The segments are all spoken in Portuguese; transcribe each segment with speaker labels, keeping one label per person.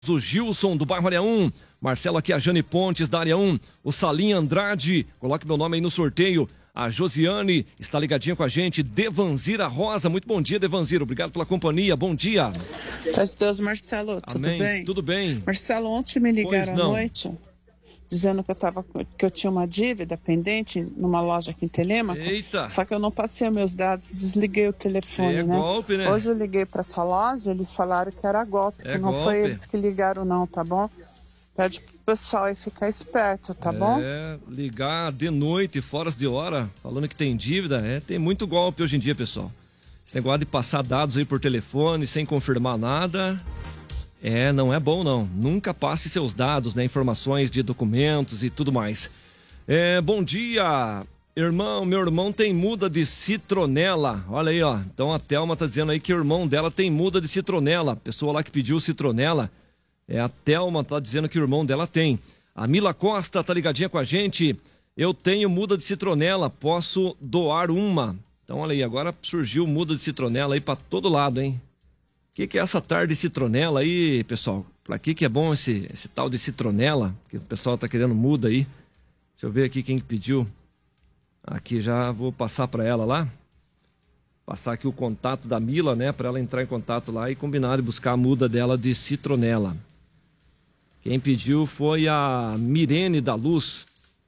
Speaker 1: O Gilson do bairro Área 1, Marcelo aqui, a Jane Pontes da Área 1, o Salim Andrade, coloque meu nome aí no sorteio, a Josiane está ligadinha com a gente, Devanzira Rosa, muito bom dia, Devanzira, obrigado pela companhia, bom dia.
Speaker 2: Paz de Deus, Marcelo, tudo
Speaker 1: Amém.
Speaker 2: bem?
Speaker 1: Tudo bem.
Speaker 2: Marcelo, ontem me ligaram à noite, dizendo que eu tinha uma dívida pendente numa loja aqui em Telêmaco.
Speaker 1: Eita.
Speaker 2: Só que eu não passei meus dados, desliguei o telefone, né?
Speaker 1: Golpe, né?
Speaker 2: Hoje eu liguei para essa loja, eles falaram que era golpe, que não foi eles que ligaram não, tá bom? Pede pro pessoal aí ficar esperto, tá bom?
Speaker 1: Ligar de noite, fora de hora, falando que tem dívida, tem muito golpe hoje em dia, pessoal. Esse negócio de passar dados aí por telefone sem confirmar nada... não é bom não, nunca passe seus dados, né, informações de documentos e tudo mais. Bom dia, irmão, meu irmão tem muda de citronela, olha aí ó, então a Thelma tá dizendo aí que o irmão dela tem muda de citronela, a pessoa lá que pediu citronela, a Thelma tá dizendo que o irmão dela tem. A Mila Costa tá ligadinha com a gente, eu tenho muda de citronela, posso doar uma. Então olha aí, agora surgiu muda de citronela aí pra todo lado, hein. O que é essa tarde de citronela aí, pessoal? Pra que é bom esse tal de citronela? Que o pessoal tá querendo muda aí. Deixa eu ver aqui quem pediu. Aqui já vou passar pra ela lá. Passar aqui o contato da Mila, né? Pra ela entrar em contato lá e combinar de buscar a muda dela de citronela. Quem pediu foi a Mirene da Luz.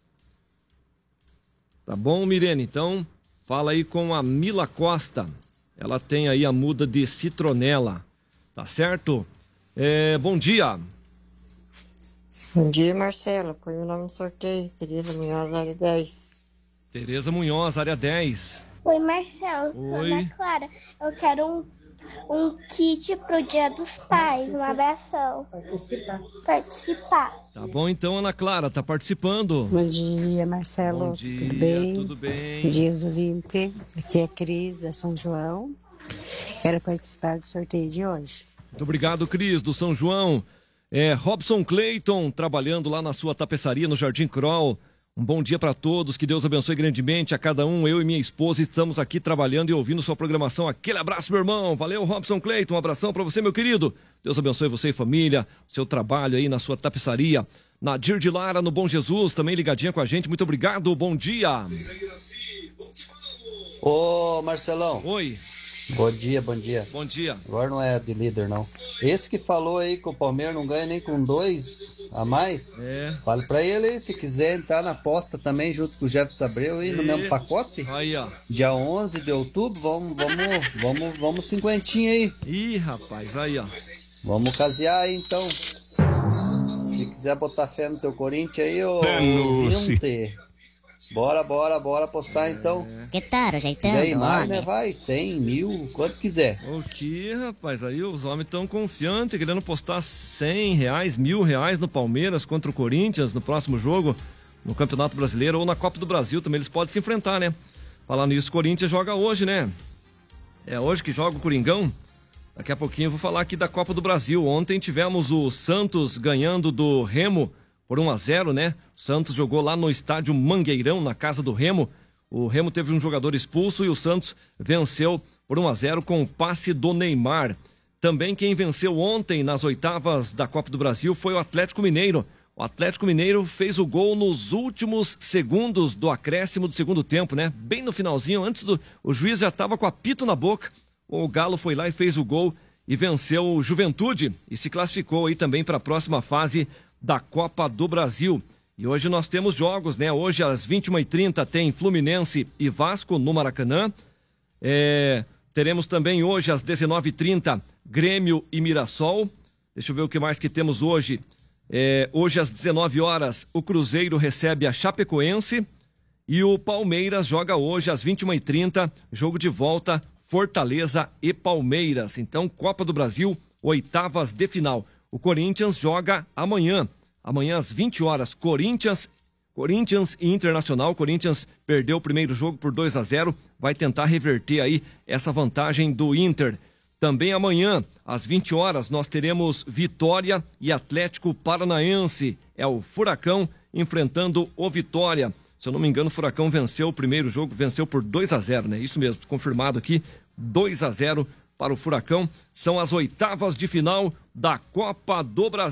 Speaker 1: Tá bom, Mirene? Então, fala aí com a Mila Costa. Ela tem aí a muda de citronela, tá certo? Bom dia.
Speaker 3: Bom dia, Marcelo. Põe o nome no sorteio. Tereza Munhoz, área 10.
Speaker 1: Tereza Munhoz, área 10.
Speaker 4: Oi, Marcelo.
Speaker 1: Oi.
Speaker 4: Ana Clara. Eu quero um kit pro Dia dos Pais. Um abração. Participar.
Speaker 1: Tá bom então, Ana Clara, tá participando.
Speaker 5: Bom dia, Marcelo.
Speaker 1: Bom dia,
Speaker 5: tudo bem?
Speaker 1: Tudo bem.
Speaker 5: Bom dia, Zulinte. Aqui é a Cris, da São João. Quero participar do sorteio de hoje.
Speaker 1: Muito obrigado, Cris, do São João. Robson Clayton, trabalhando lá na sua tapeçaria no Jardim Kroll. Um bom dia para todos, que Deus abençoe grandemente a cada um. Eu e minha esposa estamos aqui trabalhando e ouvindo sua programação. Aquele abraço, meu irmão. Valeu, Robson Clayton. Um abração para você, meu querido. Deus abençoe você e família, seu trabalho aí na sua tapeçaria. Nadir de Lara, no Bom Jesus, também ligadinha com a gente. Muito obrigado, bom dia.
Speaker 6: Ô, Marcelão.
Speaker 1: Oi.
Speaker 6: Bom dia, bom dia.
Speaker 1: Bom dia.
Speaker 6: Agora não é de líder, não. Esse que falou aí que o Palmeiras não ganha nem com 2 a mais, fale pra ele aí, se quiser entrar na aposta também junto com o Jefferson Abreu aí no mesmo pacote.
Speaker 1: Aí, ó.
Speaker 6: Dia 11 de outubro, vamos cinquentinha aí.
Speaker 1: Ih, rapaz, aí, ó.
Speaker 6: Vamos casear aí, então. Se quiser botar fé no teu Corinthians aí, ô Vinte. Bora apostar então.
Speaker 7: Que tal, ajeitando,
Speaker 6: aí, mais, né? Vai, 100, 1000, quanto quiser.
Speaker 1: O que, rapaz? Aí os homens estão confiantes, querendo postar R$100, R$1.000 no Palmeiras contra o Corinthians no próximo jogo, no Campeonato Brasileiro ou na Copa do Brasil também. Eles podem se enfrentar, né? Falando nisso, o Corinthians joga hoje, né? É hoje que joga o Coringão. Daqui a pouquinho eu vou falar aqui da Copa do Brasil. Ontem tivemos o Santos ganhando do Remo por 1-0, né? O Santos jogou lá no estádio Mangueirão, na casa do Remo. O Remo teve um jogador expulso e o Santos venceu por 1-0 com o passe do Neymar. Também quem venceu ontem nas oitavas da Copa do Brasil foi o Atlético Mineiro. O Atlético Mineiro fez o gol nos últimos segundos do acréscimo do segundo tempo, né? Bem no finalzinho, o juiz já estava com apito na boca. O Galo foi lá e fez o gol e venceu o Juventude e se classificou aí também para a próxima fase da Copa do Brasil. E hoje nós temos jogos, né? Hoje às 21h30 tem Fluminense e Vasco no Maracanã. Teremos também hoje às 19h30 Grêmio e Mirassol. Deixa eu ver o que mais que temos hoje. Hoje às 19 horas o Cruzeiro recebe a Chapecoense e o Palmeiras joga hoje às 21h30, jogo de volta Fortaleza e Palmeiras. Então, Copa do Brasil, oitavas de final. O Corinthians joga amanhã às 20 horas, Corinthians e Internacional. O Corinthians perdeu o primeiro jogo por 2-0, vai tentar reverter aí essa vantagem do Inter. Também amanhã, às 20 horas, nós teremos Vitória e Atlético Paranaense. É o Furacão enfrentando o Vitória. Se eu não me engano, o Furacão venceu o primeiro jogo, venceu por 2-0, né? Isso mesmo, confirmado aqui, 2-0 para o Furacão. São as oitavas de final da Copa do Brasil.